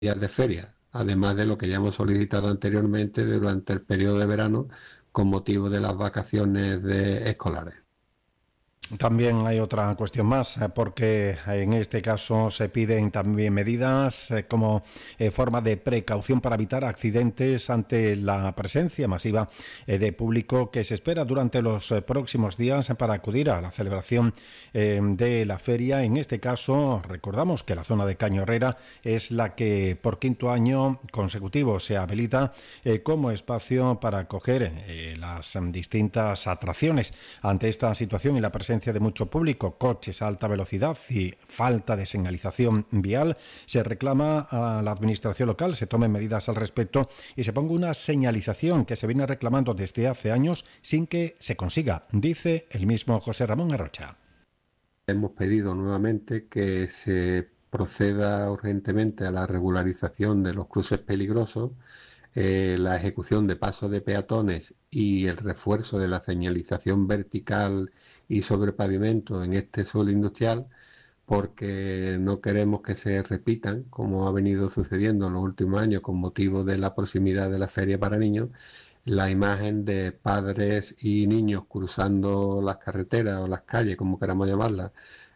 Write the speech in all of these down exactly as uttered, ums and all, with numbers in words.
días de feria, además de lo que ya hemos solicitado anteriormente durante el periodo de verano con motivo de las vacaciones de escolares. También hay otra cuestión más, eh, porque en este caso se piden también medidas eh, como eh, forma de precaución para evitar accidentes ante la presencia masiva eh, de público que se espera durante los eh, próximos días eh, para acudir a la celebración eh, de la feria. En este caso, recordamos que la zona de Caño Herrera es la que por quinto año consecutivo se habilita eh, como espacio para acoger eh, las eh, distintas atracciones. Ante esta situación y la presencia de mucho público, coches a alta velocidad y falta de señalización vial, se reclama a la administración local se tomen medidas al respecto y se ponga una señalización que se viene reclamando desde hace años sin que se consiga, dice el mismo José Ramón Arrocha. Hemos pedido nuevamente que se proceda urgentemente a la regularización de los cruces peligrosos, eh, la ejecución de pasos de peatones y el refuerzo de la señalización vertical y sobre pavimento en este suelo industrial, porque no queremos que se repitan, como ha venido sucediendo en los últimos años con motivo de la proximidad de la feria para niños, la imagen de padres y niños cruzando las carreteras o las calles, como queramos llamarlas,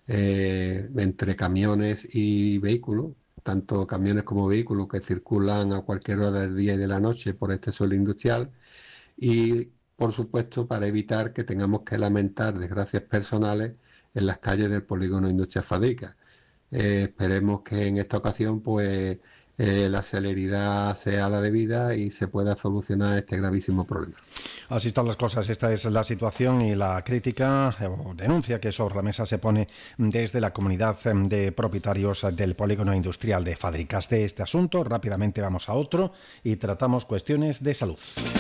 eh, entre camiones y vehículos, tanto camiones como vehículos que circulan a cualquier hora del día y de la noche por este suelo industrial, y por supuesto para evitar que tengamos que lamentar desgracias personales en las calles del polígono Industria Fábrica. Eh, esperemos que en esta ocasión pues eh, la celeridad sea la debida y se pueda solucionar este gravísimo problema. Así están las cosas, esta es la situación y la crítica o denuncia que sobre la mesa se pone desde la comunidad de propietarios del polígono industrial de Fábricas. De este asunto rápidamente vamos a otro y tratamos cuestiones de salud.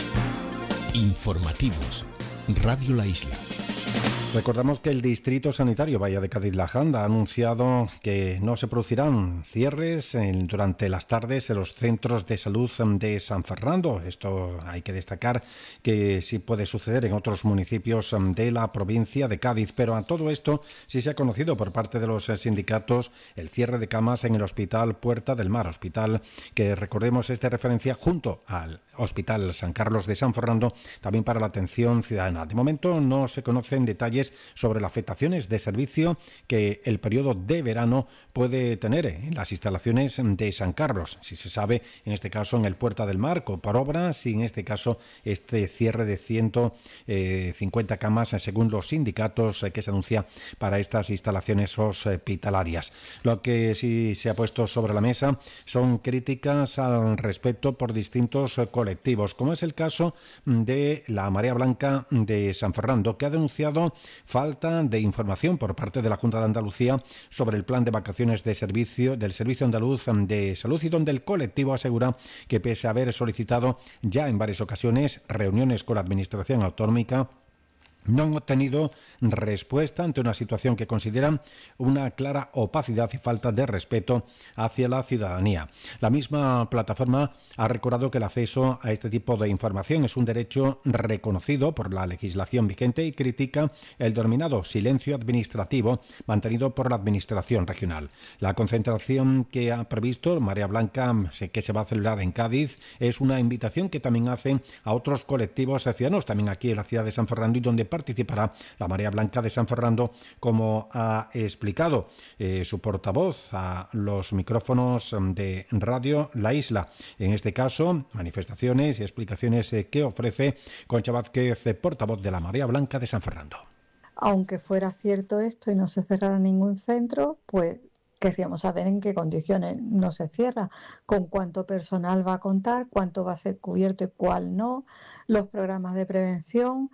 Informativos. Radio La Isla. Recordamos que el Distrito Sanitario Bahía de Cádiz-La Janda ha anunciado que no se producirán cierres en, durante las tardes en los centros de salud de San Fernando. Esto hay que destacar que sí puede suceder en otros municipios de la provincia de Cádiz, pero a todo esto sí se ha conocido por parte de los sindicatos el cierre de camas en el Hospital Puerta del Mar, hospital que recordemos es de referencia junto al Hospital San Carlos de San Fernando, también para la atención ciudadana. De momento no se conocen detalles sobre las afectaciones de servicio que el periodo de verano puede tener en las instalaciones de San Carlos. Si se sabe, en este caso en el Puerta del Mar, por obra, si en este caso este cierre de ciento cincuenta camas, según los sindicatos que se anuncia para estas instalaciones hospitalarias. Lo que sí se ha puesto sobre la mesa son críticas al respecto por distintos colectivos, como es el caso de la Marea Blanca de San Fernando, que ha denunciado falta de información por parte de la Junta de Andalucía sobre el plan de vacaciones de servicio del Servicio Andaluz de Salud, y donde el colectivo asegura que pese a haber solicitado ya en varias ocasiones reuniones con la Administración Autonómica, no han obtenido respuesta ante una situación que consideran una clara opacidad y falta de respeto hacia la ciudadanía. La misma plataforma ha recordado que el acceso a este tipo de información es un derecho reconocido por la legislación vigente y critica el denominado silencio administrativo mantenido por la Administración regional. La concentración que ha previsto Marea Blanca, que se va a celebrar en Cádiz, es una invitación que también hacen a otros colectivos ciudadanos, también aquí en la ciudad de San Fernando, y donde participará la Marea Blanca de San Fernando, como ha explicado eh, su portavoz a los micrófonos de Radio La Isla. En este caso, manifestaciones y explicaciones eh, que ofrece Concha Vázquez, portavoz de la Marea Blanca de San Fernando. Aunque fuera cierto esto y no se cerrara ningún centro, pues querríamos saber en qué condiciones no se cierra, con cuánto personal va a contar, cuánto va a ser cubierto y cuál no, los programas de prevención.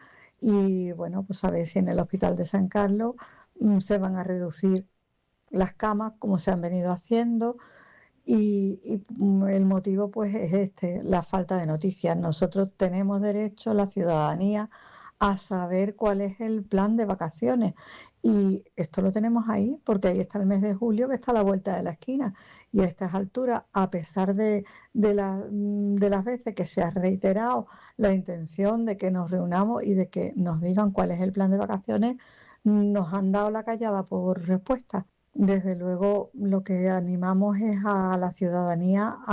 Y bueno, pues a ver si en el Hospital de San Carlos mmm, se van a reducir las camas como se han venido haciendo, y, y mmm, el motivo pues es este, la falta de noticias. Nosotros tenemos derecho, la ciudadanía, a saber cuál es el plan de vacaciones, y esto lo tenemos ahí porque ahí está el mes de julio, que está a la vuelta de la esquina, y a estas alturas, a pesar de, de, la, de las veces que se ha reiterado la intención de que nos reunamos y de que nos digan cuál es el plan de vacaciones, nos han dado la callada por respuesta. Desde luego, lo que animamos es a la ciudadanía